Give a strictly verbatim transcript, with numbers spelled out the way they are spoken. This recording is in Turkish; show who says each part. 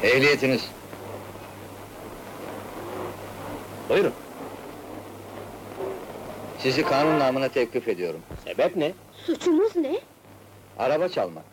Speaker 1: Ehliyetiniz.
Speaker 2: Buyurun.
Speaker 1: Sizi kanun namına teklif ediyorum.
Speaker 2: Sebep ne?
Speaker 3: Suçumuz ne?
Speaker 1: Araba çalmak.